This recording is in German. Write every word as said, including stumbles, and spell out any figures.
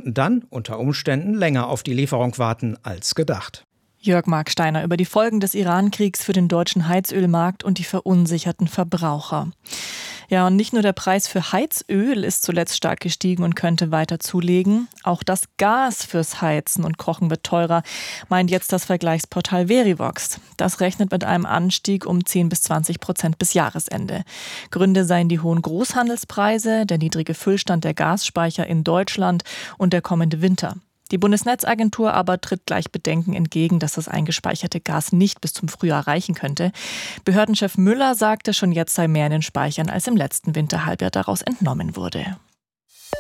konnten dann unter Umständen länger auf die Lieferung warten als gedacht. Jörg Marksteiner über die Folgen des Iran-Kriegs für den deutschen Heizölmarkt und die verunsicherten Verbraucher. Ja, und nicht nur der Preis für Heizöl ist zuletzt stark gestiegen und könnte weiter zulegen. Auch das Gas fürs Heizen und Kochen wird teurer, meint jetzt das Vergleichsportal Verivox. Das rechnet mit einem Anstieg um zehn bis zwanzig Prozent bis Jahresende. Gründe seien die hohen Großhandelspreise, der niedrige Füllstand der Gasspeicher in Deutschland und der kommende Winter. Die Bundesnetzagentur aber tritt gleich Bedenken entgegen, dass das eingespeicherte Gas nicht bis zum Frühjahr reichen könnte. Behördenchef Müller sagte, schon jetzt sei mehr in den Speichern als im letzten Winterhalbjahr daraus entnommen wurde.